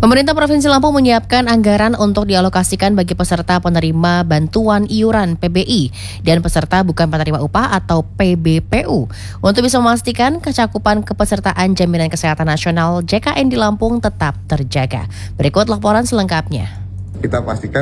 Pemerintah Provinsi Lampung menyiapkan anggaran untuk dialokasikan bagi peserta penerima bantuan iuran PBI dan peserta bukan penerima upah atau PBPU untuk bisa memastikan kecakupan kepesertaan Jaminan Kesehatan Nasional JKN di Lampung tetap terjaga. Berikut laporan selengkapnya. Kita pastikan